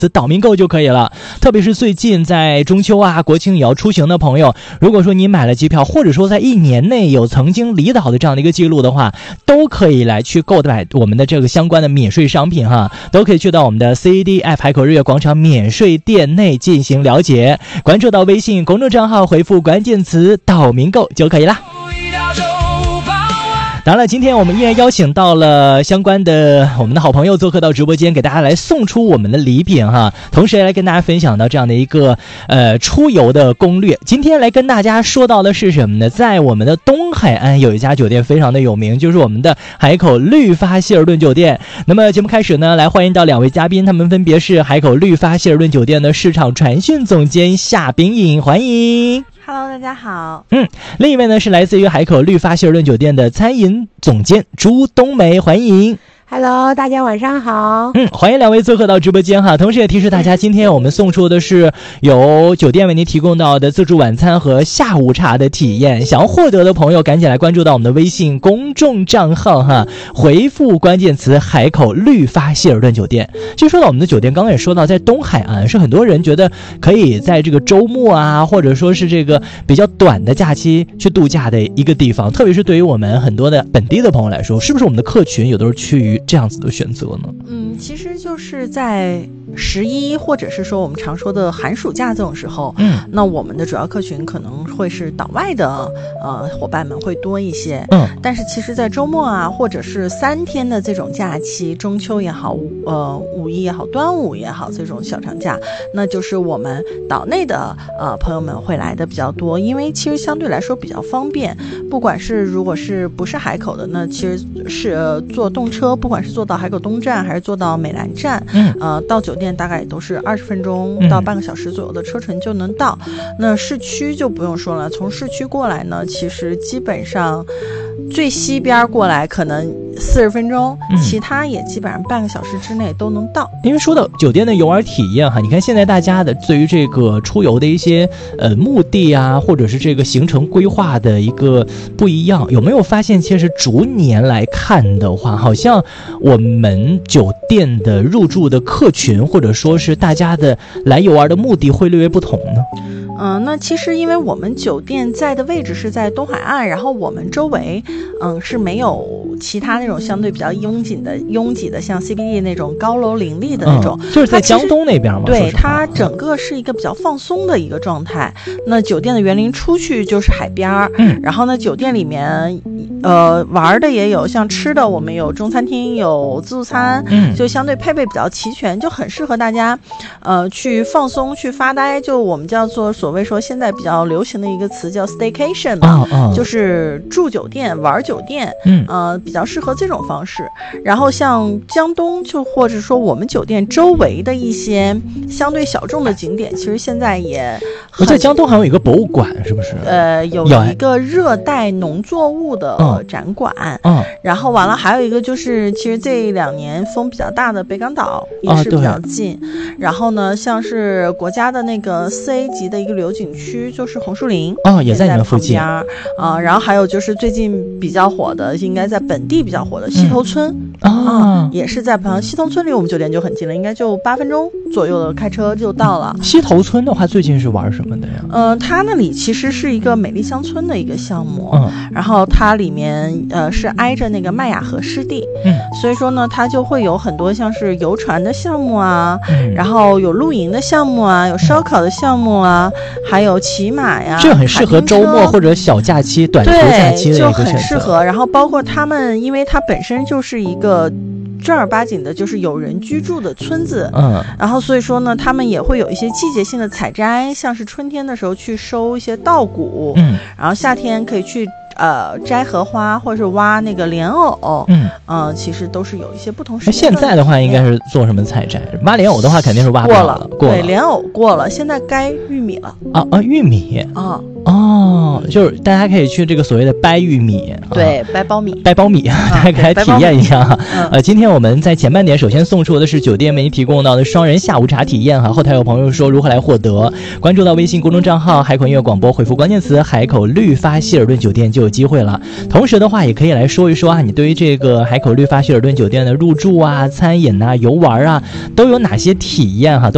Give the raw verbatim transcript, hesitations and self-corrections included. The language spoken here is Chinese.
岛民购就可以了。特别是最近在中秋啊、国庆也要出行的朋友，如果说你买了机票，或者说在一年内有曾经离岛的这样的一个记录的话，都可以来去购买我们的这个相关的免税商品哈，都可以去到我们的 C D F 海口日月广场免税店内进行了解。关注到微信公众账号，回复关键词岛民购就可以啦。当然了，今天我们依然邀请到了相关的我们的好朋友做客到直播间，给大家来送出我们的礼品哈，同时也来跟大家分享到这样的一个呃出游的攻略。今天来跟大家说到的是什么呢？在我们的东海岸有一家酒店非常的有名，就是我们的海口绿发希尔顿酒店。那么节目开始呢，来欢迎到两位嘉宾，他们分别是海口绿发希尔顿酒店的市场传讯总监夏冰颖，欢迎。 Hello， 大家好。 嗯，另一位呢是来自于海口绿发希尔顿酒店的餐饮总监朱冬梅，欢迎。 Hello， 大家晚上好。 嗯，欢迎两位做客到直播间哈。同时也提示大家，今天我们送出的是由酒店为您提供到的自助晚餐和下午茶的体验。想要获得的朋友，赶紧来关注到我们的微信公众账号哈，回复关键词海口绿发希尔顿酒店。其实说到我们的酒店，刚刚也说到，在东海岸是很多人觉得可以在这个周末啊，或者说是这个比较短的假期去度假的一个地方。特别是对于我们很多的本地的朋友来说，是不是我们的客群有的时候趋于这样子的选择呢？ 嗯，其实就是在十一或者是说我们常说的寒暑假这种时候，嗯，那我们的主要客群可能会是岛外的呃伙伴们会多一些，嗯，但是其实在周末啊，或者是三天的这种假期，中秋也好，呃五一也好，端午也好，这种小长假，那就是我们岛内的呃朋友们会来的比较多，因为其实相对来说比较方便，不管是如果是不是海口的，那其实是、呃、坐动车，不管是坐到海口东站还是坐到美兰站，嗯，呃，到酒店大概也都是二十分钟到半个小时左右的车程就能到。嗯、那市区就不用说了，从市区过来呢，其实基本上最西边过来可能四十分钟，嗯、其他也基本上半个小时之内都能到。 因为说到酒店的游玩体验哈，你看现在大家的对于这个出游的一些呃目的啊，或者是这个行程规划的一个不一样，有没有发现其实逐年来看的话，好像我们酒店的入住的客群或者说是大家的来游玩的目的会略微不同呢？ 嗯、呃，那其实因为我们酒店在的位置是在东海岸，然后我们周围嗯是没有其他那种相对比较拥挤的拥挤的像 C B D 那种高楼林立的那种， 嗯、就是在江东那边嘛。 对，它整个是一个比较放松的一个状态。那酒店的园林出去就是海边儿，嗯，然后呢酒店里面呃玩的也有，像吃的我们有中餐厅有自助餐，嗯，就相对配备比较齐全，就很适合大家呃去放松去发呆，就我们叫做所谓说现在比较流行的一个词叫 staycation 嘛，哦哦、就是住酒店玩酒店，嗯，呃比较适合这种方式。然后像江东就或者说我们酒店周围的一些相对小众的景点，其实现在也我在江东好像有一个博物馆，是不是？ 呃，有一个热带农作物的展馆，嗯，嗯然后完了还有一个就是其实这两年风比较大的北港岛也是比较近，啊、然后呢像是国家的那个四 A 级的一个旅游景区就是红树林， 哦，也在你们附近啊、呃，然后还有就是最近比较火的，应该在本地比较火的溪头村啊、嗯呃，也是在旁溪头村离我们酒店就很近了，应该就八分钟左右的开车就到了。 溪头村的话，最近是玩什么的呀？ 呃，它那里其实是一个美丽乡村的一个项目，嗯，然后它里面呃是挨着那个麦雅河湿地，嗯，所以说呢，它就会有很多像是游船的项目啊，嗯、然后有露营的项目啊，有烧烤的项目啊，还有骑马呀， 这很适合周末或者小假期、短途假期的一个选择， 就很适合。然后包括他们，因为它本身就是一个正儿八经的就是有人居住的村子，嗯，然后所以说呢他们也会有一些季节性的采摘，像是春天的时候去收一些稻谷，嗯，然后夏天可以去呃摘荷花或者是挖那个莲藕，嗯呃其实都是有一些不同时间。 现在的话应该是做什么采摘？挖莲藕的话肯定是挖过了， 过了， 对，莲藕过了，现在该玉米了。 啊啊，玉米啊。哦，就是大家可以去这个所谓的掰玉米， 对，啊、掰苞米， 掰苞米，啊、大家可以来体验一下哈。嗯、呃，今天我们在前半点首先送出的是酒店为您提供到的双人下午茶体验哈。后台有朋友说如何来获得，关注到微信公众账号海口音乐广播，回复关键词海口绿发希尔顿酒店就有机会了。同时的话，也可以来说一说啊，你对于这个海口绿发希尔顿酒店的入住啊、餐饮啊、游玩啊，都有哪些体验哈？都